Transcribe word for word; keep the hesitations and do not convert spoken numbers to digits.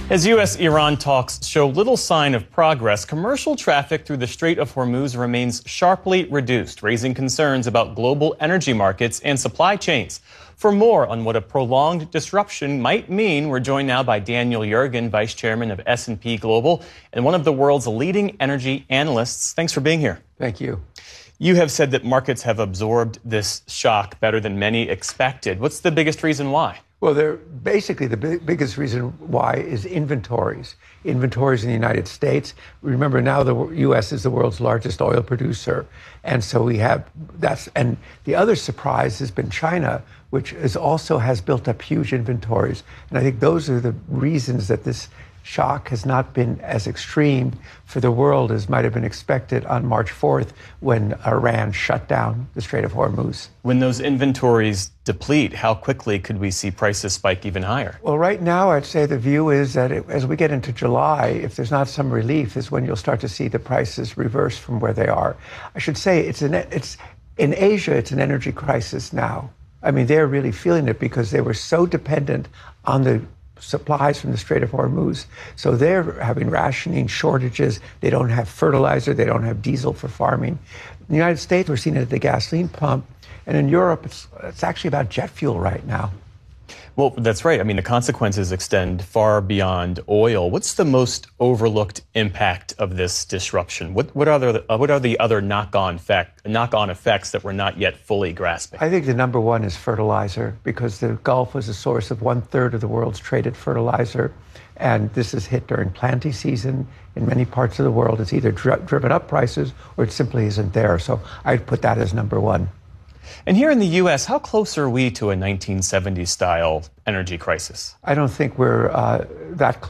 As U S Iran talks show little sign of progress, commercial traffic through the Strait of Hormuz remains sharply reduced, raising concerns about global energy markets and supply chains. For more on what a prolonged disruption might mean, we're joined now by Daniel Yergin, Vice Chairman of S and P Global and one of the world's leading energy analysts. Thanks for being here. Thank you. You have said that markets have absorbed this shock better than many expected. What's the biggest reason why? Well, they're basically the big, biggest reason why is inventories. Inventories in the United States. Remember, now the U S is the world's largest oil producer. And so we have that's and the other surprise has been China, which is also has built up huge inventories. And I think those are the reasons that this shock has not been as extreme for the world as might have been expected on March fourth when Iran shut down the Strait of Hormuz. When those inventories deplete, how quickly could we see prices spike even higher? Well, right now, I'd say the view is that it, as we get into July, if there's not some relief, is when you'll start to see the prices reverse from where they are. I should say it's an, it's in Asia, it's an energy crisis now. I mean, they're really feeling it because they were so dependent on the supplies from the Strait of Hormuz. So they're having rationing, shortages. They don't have fertilizer. They don't have diesel for farming. In the United States, we're seeing it at the gasoline pump. And in Europe, it's, it's actually about jet fuel right now. Well, that's right. I mean, the consequences extend far beyond oil. What's the most overlooked impact of this disruption? What, what are the uh, what are the other knock-on effect, knock-on effects that we're not yet fully grasping? I think the number one is fertilizer, because the Gulf was a source of one third of the world's traded fertilizer, and this is hit during planting season. In many parts of the world, it's either dri- driven up prices or it simply isn't there. So I'd put that as number one. And here in the U S, how close are we to a nineteen seventies style energy crisis? I don't think we're uh, that close.